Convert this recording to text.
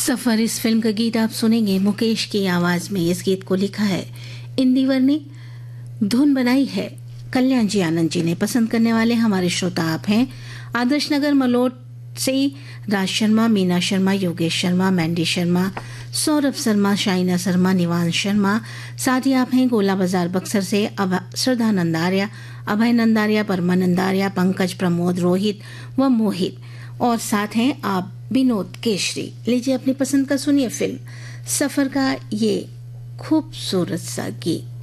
सफर इस फिल्म का गीत आप सुनेंगे मुकेश की आवाज में। इस गीत को लिखा है इंदिवर ने, धुन बनाई है कल्याण जी आनंद जी ने। पसंद करने वाले हमारे श्रोता आप हैं आदर्श नगर मलोट से राज शर्मा, मीना शर्मा, योगेश शर्मा, मैंडी शर्मा, सौरभ शर्मा, शाइना शर्मा, निवान शर्मा। साथ ही आप हैं गोला बाजार बक्सर से श्रद्धा नंदारिया, अभय नंदारिया, परमा नंदारिया, पंकज, प्रमोद, रोहित व मोहित। और साथ हैं आप विनोद केशरी। लीजिए अपनी पसंद का सुनिए फिल्म सफर का ये खूबसूरत सा गीत।